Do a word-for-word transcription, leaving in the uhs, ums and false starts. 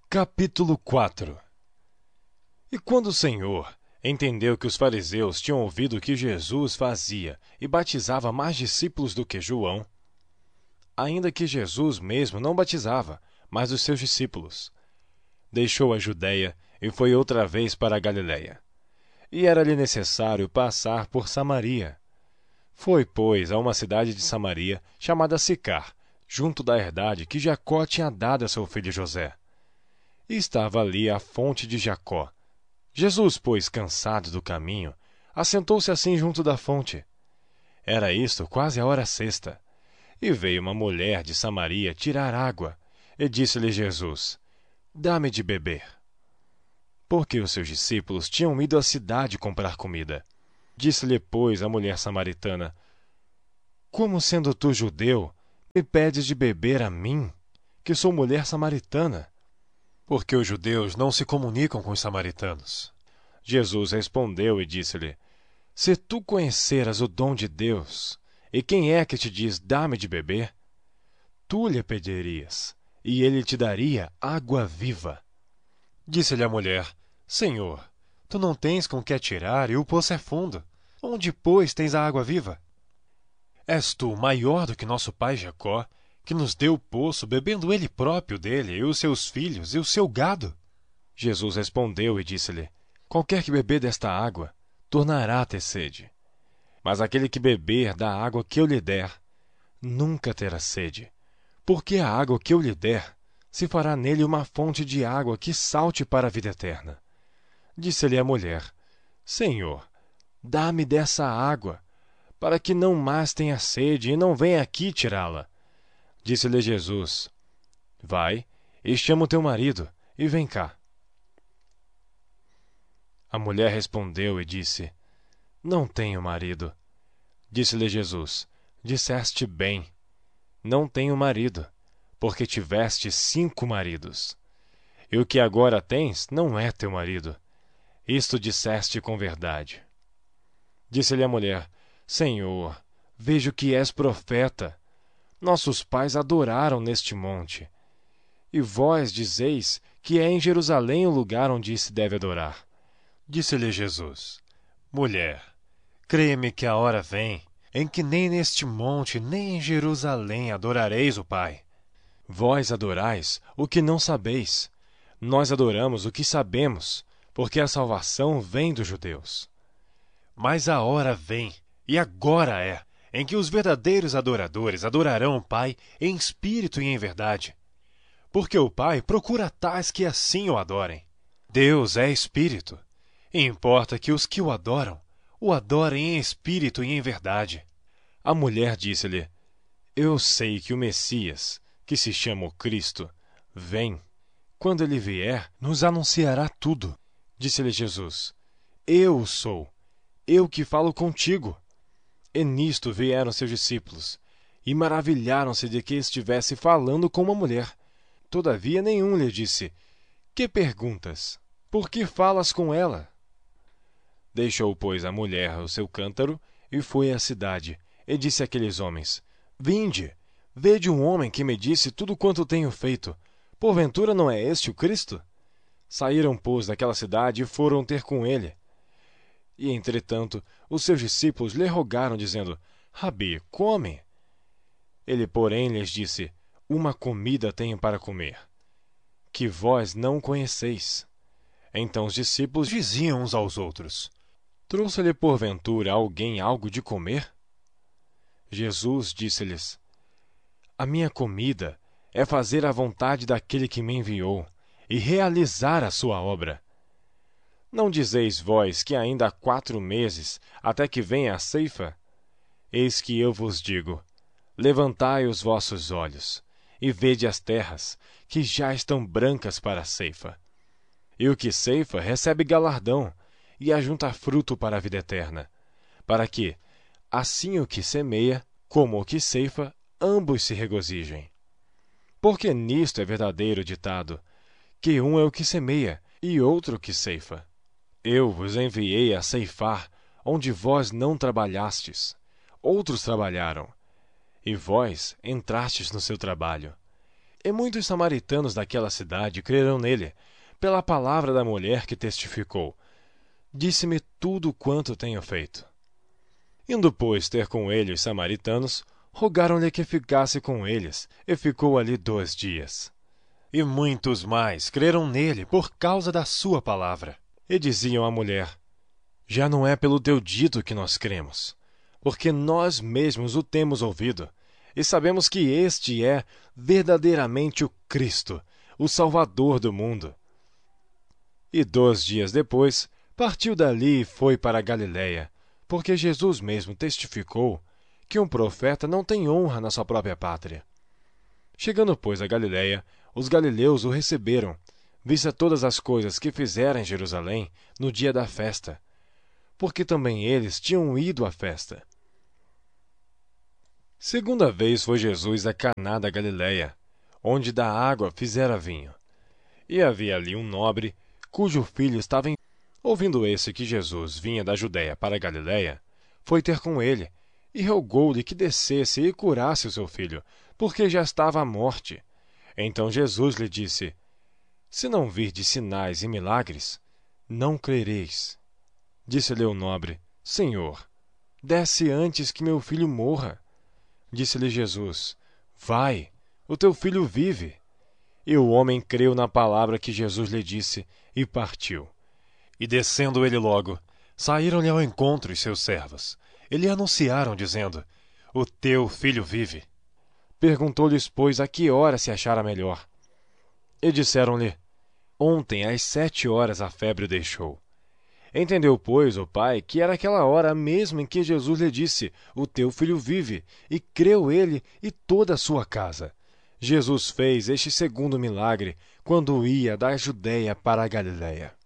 Capítulo quatro. E quando o Senhor entendeu que os fariseus tinham ouvido que Jesus fazia e batizava mais discípulos do que João, ainda que Jesus mesmo não batizava, mas os seus discípulos, deixou a Judéia e foi outra vez para a Galiléia. E era-lhe necessário passar por Samaria. Foi, pois, a uma cidade de Samaria, chamada Sicar, junto da herdade que Jacó tinha dado a seu filho José. E estava ali a fonte de Jacó. Jesus, pois, cansado do caminho, assentou-se assim junto da fonte. Era isto quase a hora sexta. E veio uma mulher de Samaria tirar água, e disse-lhe Jesus: Dá-me de beber. Porque os seus discípulos tinham ido à cidade comprar comida. Disse-lhe, pois, a mulher samaritana: Como sendo tu judeu, me pedes de beber a mim, que sou mulher samaritana? Porque os judeus não se comunicam com os samaritanos. Jesus respondeu e disse-lhe: Se tu conheceras o dom de Deus, e quem é que te diz, dá-me de beber, tu lhe pedirias, e ele te daria água viva. Disse-lhe a mulher: Senhor, tu não tens com que atirar, e o poço é fundo. Onde, pois, tens a água viva? És tu maior do que nosso pai Jacó, que nos deu o poço, bebendo ele próprio dele, e os seus filhos, e o seu gado? Jesus respondeu e disse-lhe: Qualquer que beber desta água, tornará a ter sede. Mas aquele que beber da água que eu lhe der, nunca terá sede. Porque a água que eu lhe der, se fará nele uma fonte de água que salte para a vida eterna. Disse-lhe a mulher: Senhor, dá-me dessa água, para que não mais tenha sede e não venha aqui tirá-la. Disse-lhe Jesus: Vai, e chama o teu marido, e vem cá. A mulher respondeu e disse: Não tenho marido. Disse-lhe Jesus: Disseste bem, não tenho marido, porque tiveste cinco maridos. E o que agora tens não é teu marido. Isto disseste com verdade. Disse-lhe a mulher: Senhor, vejo que és profeta. Nossos pais adoraram neste monte. E vós dizeis que é em Jerusalém o lugar onde se deve adorar. Disse-lhe Jesus: Mulher, creia-me que a hora vem, em que nem neste monte, nem em Jerusalém adorareis o Pai. Vós adorais o que não sabeis. Nós adoramos o que sabemos, porque a salvação vem dos judeus. Mas a hora vem, e agora é, em que os verdadeiros adoradores adorarão o Pai em espírito e em verdade. Porque o Pai procura tais que assim o adorem. Deus é espírito, e importa que os que o adoram, o adorem em espírito e em verdade. A mulher disse-lhe: Eu sei que o Messias, que se chama o Cristo, vem. Quando ele vier, nos anunciará tudo. Disse-lhe Jesus: Eu o sou, eu que falo contigo. E nisto vieram seus discípulos, e maravilharam-se de que estivesse falando com uma mulher. Todavia nenhum lhe disse: Que perguntas? Por que falas com ela? Deixou, pois, a mulher o seu cântaro, e foi à cidade, e disse àqueles homens: Vinde, vede um homem que me disse tudo quanto tenho feito. Porventura não é este o Cristo? Saíram, pois, daquela cidade e foram ter com ele. E, entretanto, os seus discípulos lhe rogaram, dizendo: Rabi, come. Ele, porém, lhes disse: Uma comida tenho para comer, que vós não conheceis. Então os discípulos diziam uns aos outros: Trouxe-lhe porventura alguém algo de comer? Jesus disse-lhes: A minha comida é fazer a vontade daquele que me enviou e realizar a sua obra. Não dizeis vós que ainda há quatro meses, até que venha a ceifa? Eis que eu vos digo: levantai os vossos olhos, e vede as terras, que já estão brancas para a ceifa. E o que ceifa recebe galardão, e ajunta fruto para a vida eterna, para que, assim o que semeia, como o que ceifa, ambos se regozijem. Porque nisto é verdadeiro ditado, que um é o que semeia, e outro o que ceifa. Eu vos enviei a ceifar, onde vós não trabalhastes. Outros trabalharam, e vós entrastes no seu trabalho. E muitos samaritanos daquela cidade creram nele, pela palavra da mulher que testificou: disse-me tudo quanto tenho feito. Indo, pois, ter com ele os samaritanos, rogaram-lhe que ficasse com eles, e ficou ali dois dias. E muitos mais creram nele por causa da sua palavra. E diziam à mulher: já não é pelo teu dito que nós cremos, porque nós mesmos o temos ouvido, e sabemos que este é verdadeiramente o Cristo, o Salvador do mundo. E dois dias depois, partiu dali e foi para a Galiléia, porque Jesus mesmo testificou que um profeta não tem honra na sua própria pátria. Chegando, pois, a Galiléia, os galileus o receberam, vista todas as coisas que fizera em Jerusalém no dia da festa, porque também eles tinham ido à festa. Segunda vez foi Jesus a Caná da Galiléia, onde da água fizera vinho. E havia ali um nobre, cujo filho estava em... Ouvindo esse que Jesus vinha da Judéia para a Galiléia, foi ter com ele, e rogou-lhe que descesse e curasse o seu filho, porque já estava à morte. Então Jesus lhe disse: se não virdes sinais e milagres, não crereis. Disse-lhe o nobre: Senhor, desce antes que meu filho morra. Disse-lhe Jesus: vai, o teu filho vive. E o homem creu na palavra que Jesus lhe disse, e partiu. E descendo ele logo, saíram-lhe ao encontro os seus servos. E lhe anunciaram, dizendo: o teu filho vive. Perguntou-lhes, pois, a que hora se achara melhor. E disseram-lhe: ontem às sete horas a febre o deixou. Entendeu, pois, o pai que era aquela hora mesmo em que Jesus lhe disse: o teu filho vive, e creu ele e toda a sua casa. Jesus fez este segundo milagre quando ia da Judéia para a Galiléia.